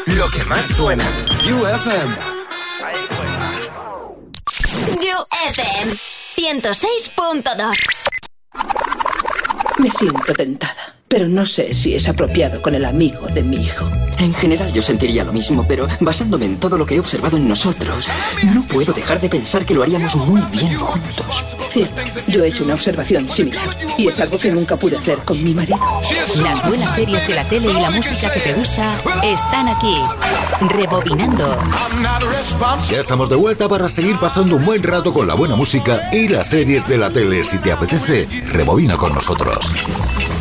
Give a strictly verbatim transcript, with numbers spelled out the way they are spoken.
Lo que más suena. U F M. U F M ciento seis punto dos. Me siento tentada, pero no sé si es apropiado con el amigo de mi hijo. En general yo sentiría lo mismo, pero basándome en todo lo que he observado en nosotros, no puedo dejar de pensar que lo haríamos muy bien juntos. Cierto, yo he hecho una observación similar, y es algo que nunca pude hacer con mi marido. Las buenas series de la tele y la música que te gusta están aquí, rebobinando. Ya estamos de vuelta para seguir pasando un buen rato con la buena música y las series de la tele. Si te apetece, rebobina con nosotros.